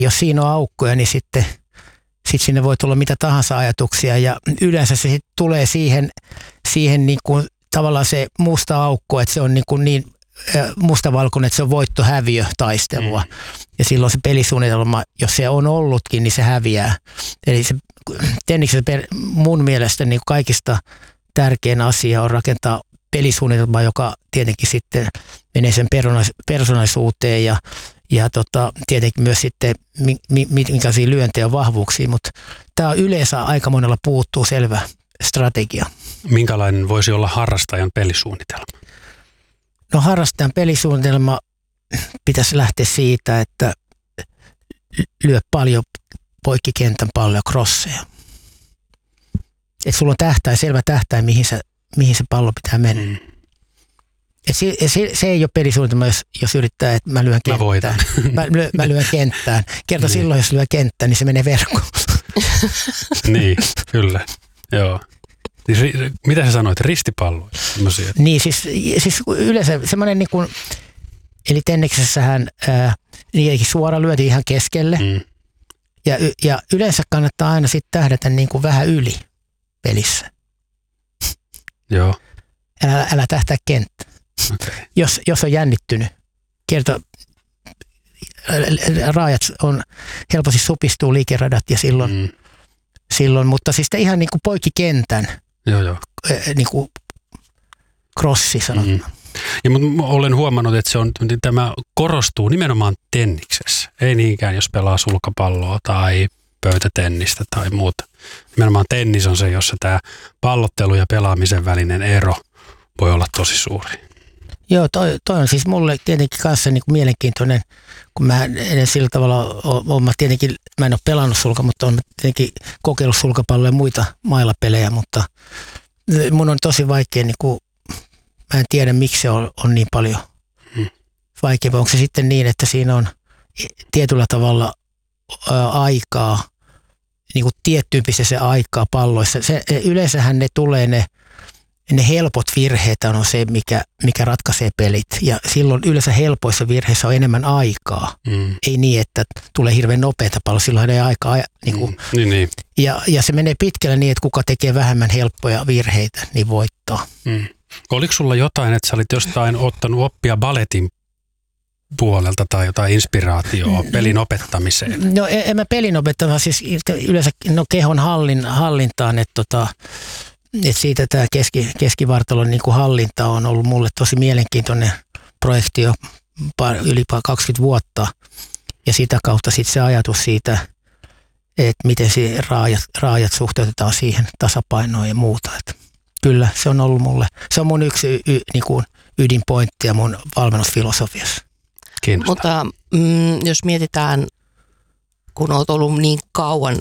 Jos siinä on aukkoja, niin sitten sinne voi tulla mitä tahansa ajatuksia ja yleensä se sitten tulee siihen niin kuin tavallaan se musta aukko, että se on niin mustavalkoinen, että se on voitto-häviö-taistelua. Ja silloin se pelisuunnitelma, jos se on ollutkin, niin se häviää. Eli se tenniksessä mun mielestä niin kaikista tärkein asia on rakentaa pelisuunnitelma, joka tietenkin sitten menee sen persoonallisuuteen ja tietenkin myös sitten minkälaisia lyöntejä ja vahvuuksia, mutta tämä yleensä aika monella puuttuu selvä strategia. Minkälainen voisi olla harrastajan pelisuunnitelma? No harrastajan pelisuunnitelma pitäisi lähteä siitä, että lyö paljon poikkikentän palloja, crosseja. Että sulla on selvä tähtäin, mihin se pallo pitää mennä. Se ei ole pelisuunnitelma, jos yrittää, että mä lyön kenttään. Mä lyön kenttään. Kerta niin. Silloin, jos lyö kenttään, niin se menee verkkoon. Niin, kyllä. Joo. Mitä sä sanoit? Ristipalloja? Niin, siis yleensä semmoinen niin kuin, eli tenniksessähän niidenkin suora lyötiin ihan keskelle. Ja yleensä kannattaa aina sitten tähdätä niin kuin vähän yli pelissä. Joo. Älä tähtää kenttään. Okay. Jos on jännittynyt, raajat on helposti supistuu liikeradat ja silloin, mutta siis ihan niin kuin poikkikentän niin kuin crossi sanotaan. Ja mutta olen huomannut, että tämä korostuu nimenomaan tenniksessä. Ei niinkään, jos pelaa sulkapalloa tai pöytätennistä tai muuta. Nimenomaan tennis on se, jossa tämä pallottelu ja pelaamisen välinen ero voi olla tosi suuri. Joo, toi on siis mulle tietenkin kanssa niin kuin mielenkiintoinen, kun mä en sillä tavalla mä en ole pelannut mutta olen tietenkin kokeillut sulkapalloa ja muita mailapelejä, mutta mun on tosi vaikea, niin kuin, mä en tiedä miksi se on niin paljon vaikeaa. Onko se sitten niin, että siinä on tietyllä tavalla aikaa, niin kuin tiettyyppistä se aikaa palloissa. Yleensähän ne tulee ne helpot virheet on se, mikä ratkaisee pelit. Ja silloin yleensä helpoissa virheissä on enemmän aikaa. Ei niin, että tulee hirveän nopeata palloa, silloin ei aikaa. Niin. Ja se menee pitkälle niin, että kuka tekee vähemmän helppoja virheitä, niin voittaa. Oliko sulla jotain, että sä olit jostain ottanut oppia balletin puolelta tai jotain inspiraatioa pelin opettamiseen? No en mä pelin opettamaan, siis yleensä kehon hallintaan, että siitä tämä keskivartalon niin kuin hallinta on ollut mulle tosi mielenkiintoinen projekti jo yli 20 vuotta. Ja sitä kautta sitten se ajatus siitä, että miten raajat suhteutetaan siihen tasapainoon ja muuta. Että kyllä se on ollut mulle, se on mun yksi niin kuin ydinpointti ja mun valmennusfilosofiassa. Kiinnostaa. Mutta jos mietitään, kun olet ollut niin kauan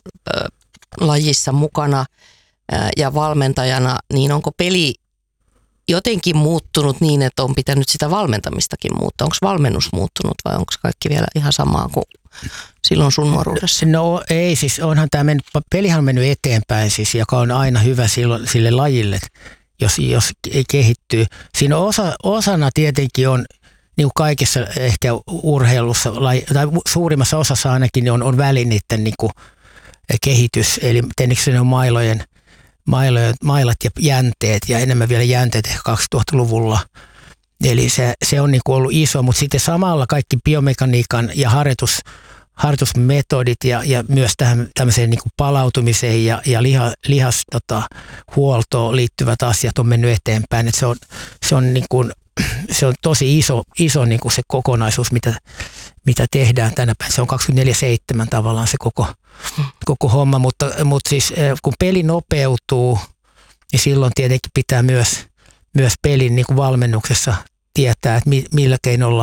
lajissa mukana ja valmentajana, niin onko peli jotenkin muuttunut niin, että on pitänyt sitä valmentamistakin muuttaa? Onko valmennus muuttunut vai onko kaikki vielä ihan samaa kuin silloin sun nuoruudessa? No ei, siis onhan tämä pelihän on mennyt eteenpäin siis, joka on aina hyvä sille lajille, jos ei kehittyy. Siinä osana tietenkin on, niin kuin kaikessa ehkä urheilussa, tai suurimmassa osassa ainakin on välineiden niin kuin kehitys, eli tenniksessä on mailat ja jänteet, ja enemmän vielä jänteet ehkä 2000-luvulla. Eli se on niin kuin ollut iso, mutta sitten samalla kaikki biomekaniikan ja harjoitusmetodit ja myös tämmöiseen niin kuin palautumiseen ja lihashuoltoon liittyvät asiat on mennyt eteenpäin. Että se on tosi iso niin kuin se kokonaisuus, mitä tehdään tänä päivänä. Se on 24/7 tavallaan se koko homma, mutta siis kun peli nopeutuu, niin silloin tietenkin pitää myös pelin niin kuin valmennuksessa tietää, että millä keinolla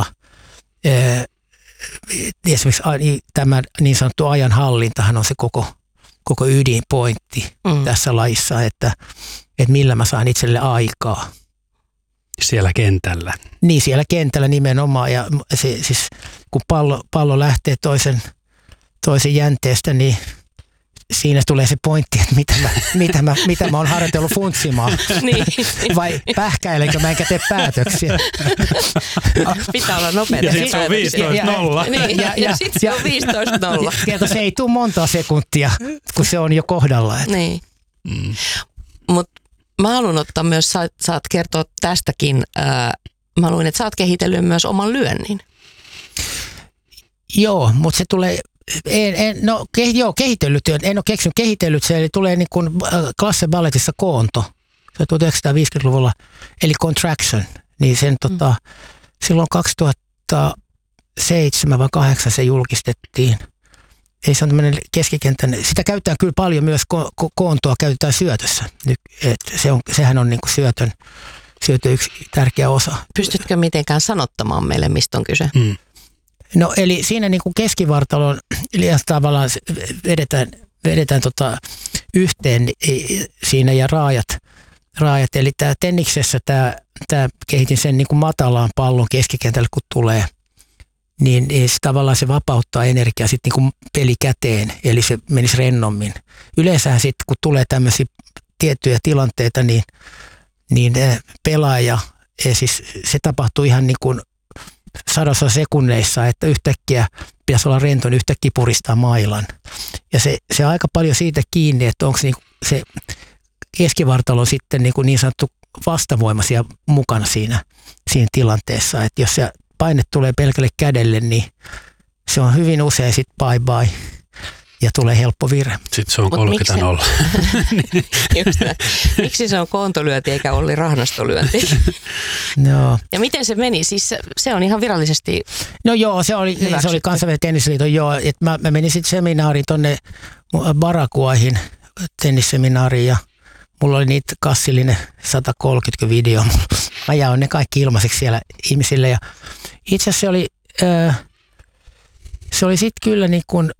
esimerkiksi tämä niin sanottu ajanhallintahan on se koko ydinpointti tässä lajissa, että millä mä saan itselle aikaa. Siellä kentällä. Niin, siellä kentällä nimenomaan. Ja siis kun pallo lähtee toisen jänteestä, niin siinä tulee se pointti, että mitä mä oon harjoitellut funtsimaan. Niin. Vai pähkäilenkö mä enkä tee päätöksiä. Pitää olla nopeita. Ja sitten se on 15-0. Niin, ja sitten se on 15-0. Se ei tule montaa sekuntia, kun se on jo kohdalla. Niin. Mutta mä haluan ottaa myös, saat kertoa tästäkin, mä luin, että sä oot kehitellyt myös oman lyönnin. Joo, mutta se tulee, kehitellyt, en ole keksinyt kehitellyt, se eli tulee niin kuin Klasse Balletissa koonto, se on 1950-luvulla, eli contraction, niin sen silloin 2007 vai 2008 se julkistettiin. Ei se on tämmöinen keskikentän, sitä käytetään kyllä paljon myös, koontoa käytetään syötössä, sehän on niin kuin syötön yksi tärkeä osa. Pystytkö mitenkään sanottamaan meille, mistä on kyse? No eli siinä niin kuin keskivartalon tavallaan vedetään yhteen siinä ja raajat. Eli tämä tenniksessä tämä kehitin sen niin kuin matalaan pallon keskikentälle kun tulee, niin se tavallaan se vapauttaa energiaa sitten niin kuin pelikäteen, eli se menisi rennommin. Yleensähän sitten kun tulee tämmöisiä tiettyjä tilanteita, niin pelaaja, siis se tapahtuu ihan niin kuin 100 sekunneissa, että yhtäkkiä pitäisi olla rento, niin yhtäkkiä puristaa mailan. Ja se on aika paljon siitä kiinni, että onko niinku se keskivartalo sitten niin sanottu vastavoimaisia mukana siinä tilanteessa. Että jos se paine tulee pelkälle kädelle, niin se on hyvin usein sitten bye bye ja tulee helppo virhe. Sitten se on 30-0. Miksi se on koontolyönti eikä Olli Rahnastolyönti? No. Ja miten se meni? Siis se on ihan virallisesti No joo, se oli Kansainvälisen tennisliiton että mä menin sitten seminaariin tonne Barakuahin tennisseminaariin ja mulla oli niitä kassillinen 130 video. Mä jaoin ne kaikki ilmaiseksi siellä ihmisille ja itse asiassa se oli sitten kyllä niin kuin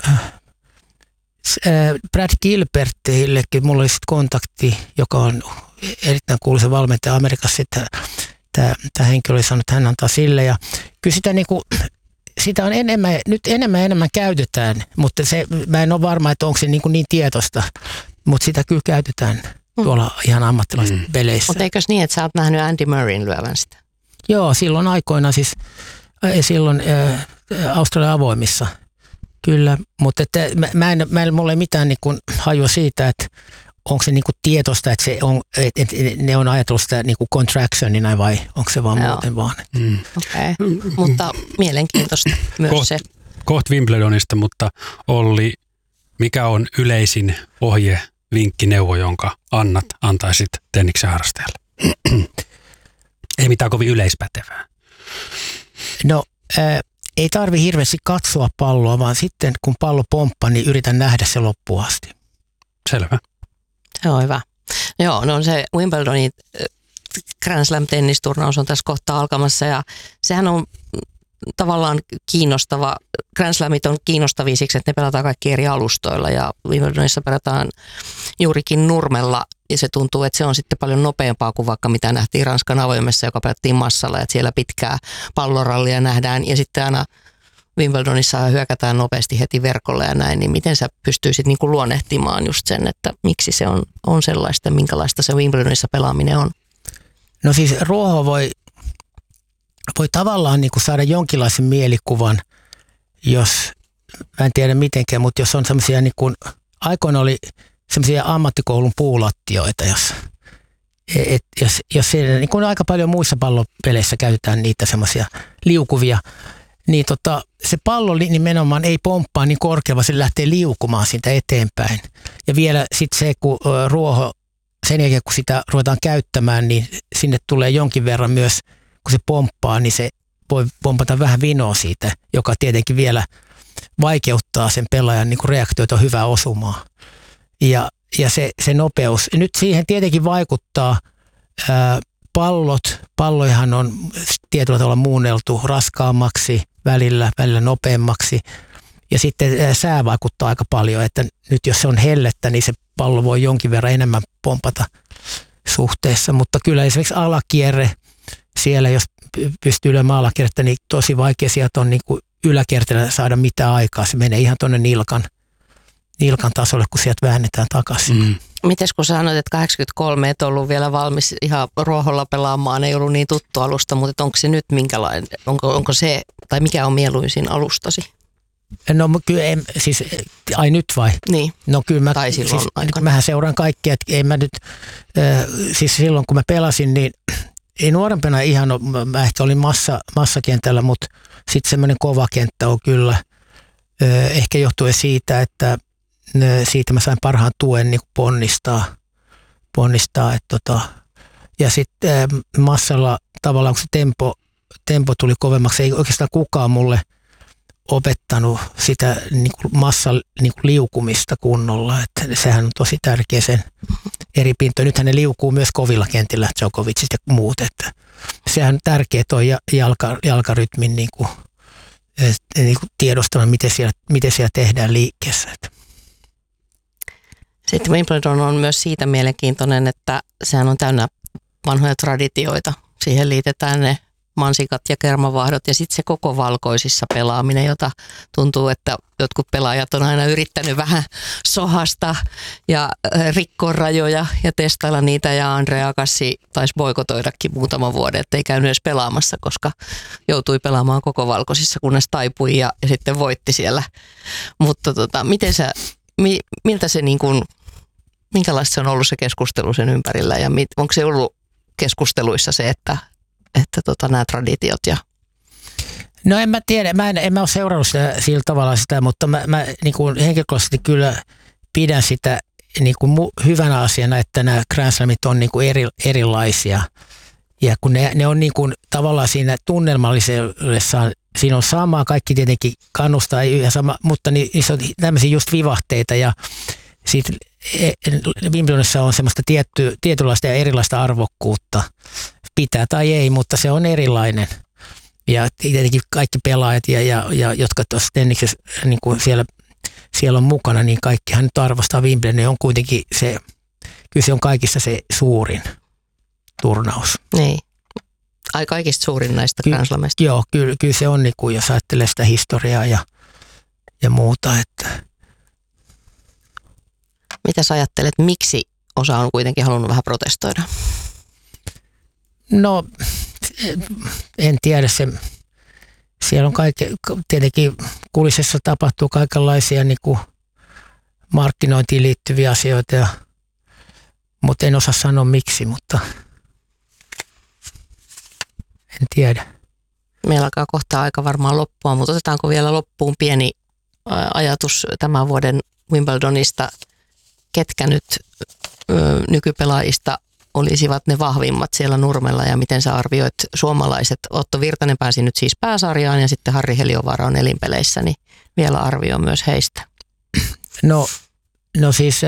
Brad Gilbertillekin mulla oli sitten kontakti, joka on erittäin kuuluisa valmentaja Amerikassa, että tämä henkilö oli sanonut, että hän antaa sille. Ja kyllä sitä on enemmän käytetään, mutta mä en ole varma, että onko se niin tietoista, mutta sitä kyllä käytetään tuolla ihan ammattilaisissa peleissä. Mutta eikös niin, että sä oot nähnyt Andy Murrayn lyövän sitä? Joo, silloin aikoina silloin Australian avoimissa. Kyllä, mutta mulla ei mitään niin kuin hajua siitä, että onko se niin kuin tietoista, että ne on ajatellut sitä niin kuin contractionina vai onko se vaan muuten vaan. Okei. Mutta mielenkiintoista myös se. Kohta Wimbledonista, mutta Olli, mikä on yleisin ohje, vinkki, neuvo, jonka antaisit tenniksen harrastajalle? Ei mitään kovin yleispätevää. No, ei tarvi hirveästi katsoa palloa, vaan sitten kun pallo pomppaa, niin yritän nähdä se loppuun asti. Selvä. Se on hyvä. Joo, no se Wimbledonin Grand Slam -tennisturnaus on tässä kohtaa alkamassa ja sehän on tavallaan kiinnostava. Grand Slamit on kiinnostavia siksi, että ne pelataan kaikki eri alustoilla ja Wimbledonissa pelataan juurikin nurmella ja se tuntuu, että se on sitten paljon nopeampaa kuin vaikka mitä nähtiin Ranskan avoimessa, joka pelattiin massalla, että siellä pitkää pallorallia nähdään ja sitten aina Wimbledonissa hyökätään nopeasti heti verkolle ja näin, niin miten sä pystyisit niin kuin luonnehtimaan just sen, että miksi se on sellaista, minkälaista se Wimbledonissa pelaaminen on? No siis ruoho voi tavallaan niin kuin saada jonkinlaisen mielikuvan, jos, mä en tiedä mitenkään, mutta jos on semmoisia niin kuin, aikoina oli semmoisia ammattikoulun puulattioita, jos siellä, niin kuin aika paljon muissa pallopeleissä käytetään niitä semmoisia liukuvia, niin se pallo nimenomaan ei pomppaa niin korkealla, se lähtee liukumaan siitä eteenpäin. Ja vielä sitten se, kun ruoho, sen jälkeen kun sitä ruvetaan käyttämään, niin sinne tulee jonkin verran myös, kun se pomppaa, niin se voi pompata vähän vinoa siitä, joka tietenkin vielä vaikeuttaa sen pelaajan niin kuin reaktioita hyvää osumaa. Ja se nopeus. Nyt siihen tietenkin vaikuttaa pallojahan on tietyllä tavalla muunneltu raskaammaksi, välillä nopeammaksi. Ja sitten sää vaikuttaa aika paljon, että nyt jos se on hellettä, niin se pallo voi jonkin verran enemmän pompata suhteessa. Mutta kyllä esimerkiksi alakierre, siellä jos pystyy lyömään alakierrettä, niin tosi vaikea sieltä on niin kuin yläkierteellä saada mitään aikaa. Se menee ihan tuonne nilkan tasolle, kun sieltä väännetään takaisin. Mites kun sanoit, että 83 et ollut vielä valmis ihan ruoholla pelaamaan, ei ollut niin tuttu alusta, mutta onko se nyt minkälainen, onko se, tai mikä on mieluisin alustasi? No kyllä, siis, ai nyt vai? Niin, no, kyllä tai silloin aikana. Mähän seuraan kaikkea, että en mä nyt, siis silloin kun mä pelasin, niin ei nuorempana ihan, mä ehkä olin massakentällä, mutta sitten semmoinen kova kenttä on kyllä, ehkä johtuen siitä, että siitä mä sain parhaan tuen niin ponnistaa että ja sitten massalla tavallaan, kun se tempo tuli kovemmaksi, ei oikeastaan kukaan mulle opettanut sitä niin kuin massan niin kuin liukumista kunnolla, että sehän on tosi tärkeä sen eri pintoja. Nythän ne liukuu myös kovilla kentillä, Djokovicista ja muut, että sehän on tärkeä tuo jalkarytmin niin kuin tiedostama, miten siellä tehdään liikkeessä. Sitten Wimbledon on myös siitä mielenkiintoinen, että sehän on täynnä vanhoja traditioita. Siihen liitetään ne mansikat ja kermavahdot ja sitten se koko valkoisissa pelaaminen, jota tuntuu, että jotkut pelaajat on aina yrittänyt vähän sohasta ja rikkoa rajoja ja testailla niitä, ja Andre Agassi taisi boikotoidakin muutaman vuoden, ettei käynyt edes pelaamassa, koska joutui pelaamaan koko valkoisissa, kunnes taipui ja sitten voitti siellä. Mutta miltä se niin kuin, minkälaista se on ollut se keskustelu sen ympärillä, ja onko se ollut keskusteluissa se, että nämä traditiot ja... No en mä tiedä, en mä ole seurannut sillä tavalla sitä, mutta mä niin kuin henkilökohtaisesti kyllä pidän sitä niin kuin hyvänä asiana, että nämä Grand Slamit on niin kuin erilaisia. Ja kun ne on niin kuin tavallaan siinä tunnelmallisessa, siinä on samaa, kaikki tietenkin kannustaa ihan sama, mutta niissä on tämmöisiä just vivahteita, ja siitä Wimbledonissa on semmoista tietynlaista ja erilaista arvokkuutta. Pitää tai ei, mutta se on erilainen. Ja tietenkin kaikki pelaajat, ja jotka tuossa tenniksessä niin kuin siellä on mukana, niin kaikkihan nyt arvostaa Wimbledonia. On kuitenkin kyllä se on kaikissa se suurin turnaus. Niin. Ai kaikista suurin näistä Grand Slameista. Joo, kyllä se on, niin kuin, jos ajattelee sitä historiaa ja muuta. Että. Mitä sä ajattelet, miksi osa on kuitenkin halunnut vähän protestoida? No, en tiedä. Siellä on tietenkin kulisessa tapahtuu kaikenlaisia niin kuin markkinointiin liittyviä asioita, mutta en osaa sanoa miksi, mutta en tiedä. Meillä alkaa kohta aika varmaan loppua, mutta otetaanko vielä loppuun pieni ajatus tämän vuoden Wimbledonista, ketkä nyt nykypelaajista olisivat ne vahvimmat siellä Nurmella, ja miten sä arvioit suomalaiset? Otto Virtanen pääsi nyt siis pääsarjaan, ja sitten Harri Heliövaara on elinpeleissä, niin vielä arvio myös heistä. No siis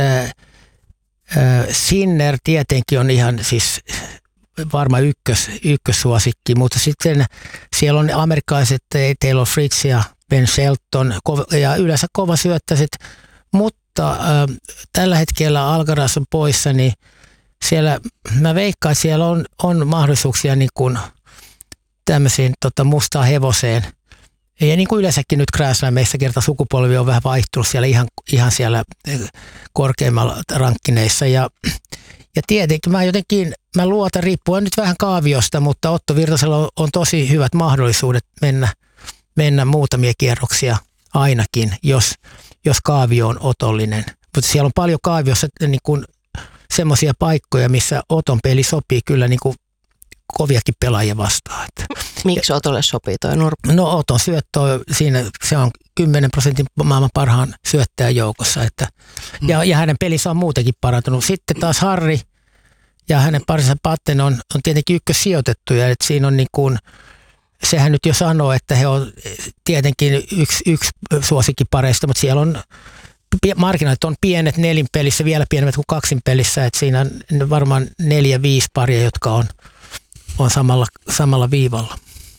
Sinner tietenkin on ihan siis varmaan ykkössuosikki, mutta sitten siellä on amerikkalaiset Taylor Fritz ja Ben Shelton ja yleensä kova syöttäiset, mutta tällä hetkellä Alcaraz on poissa, niin siellä mä veikkaan, että siellä on mahdollisuuksia niin kuin tämmöisiin mustaan hevoseen. Ja niin kuin yleensäkin nyt Grand Slameissa kerta sukupolvi on vähän vaihtunut siellä ihan siellä korkeimmalla rankkineissa. Ja tietenkin mä luotan, riippuen nyt vähän kaaviosta, mutta Otto Virtasella on tosi hyvät mahdollisuudet mennä muutamia kierroksia ainakin, jos kaavio on otollinen. Mutta siellä on paljon kaaviossa niin kuin semmoisia paikkoja, missä Oton peli sopii kyllä niin kuin koviakin pelaajia vastaan. Miksi Otolle sopii toi nurppi? No Oton syöttö siinä, se on 10% maailman parhaan syöttäjän joukossa. Ja hänen pelissä on muutenkin parantunut. Sitten taas Harri ja hänen parinsa Patten on tietenkin ykkössijoitettuja. Että siinä on niin kuin, sehän nyt jo sanoo, että he on tietenkin yksi suosikkipareista, mutta siellä on markkinat on pienet nelinpelissä, vielä pienemmät kuin kaksinpelissä, että siinä on varmaan 4-5 paria, jotka on samalla viivalla.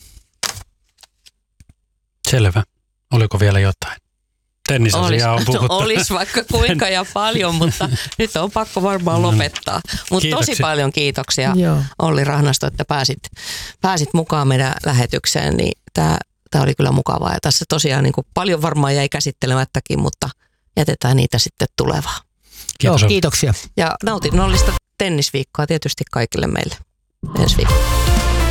Selvä. Oliko vielä jotain? Tennisasiaa on puhuttu. Olisi vaikka kuinka ja paljon, mutta nyt on pakko varmaan lopettaa. Mutta tosi paljon kiitoksia Olli Rahnasto, että pääsit mukaan meidän lähetykseen. Niin tämä oli kyllä mukavaa, ja tässä tosiaan niin kuin paljon varmaan jäi käsittelemättäkin, mutta jätetään niitä sitten tulevaan. Kiitos. Joo, kiitoksia. Ja nautinnollista tennisviikkoa tietysti kaikille meille ensi viikolla.